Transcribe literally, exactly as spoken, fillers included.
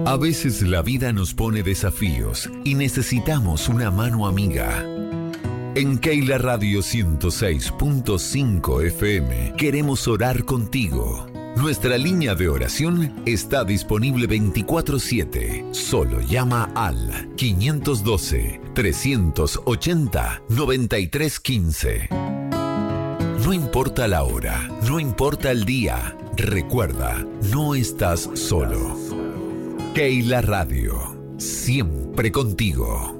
A veces la vida nos pone desafíos y necesitamos una mano amiga. En Keila Radio ciento seis punto cinco F M queremos orar contigo. Nuestra línea de oración está disponible veinticuatro siete. Solo llama al quinientos doce, trescientos ochenta, noventa y tres quince. No importa la hora, no importa el día. Recuerda, no estás solo. Keila Radio, siempre contigo.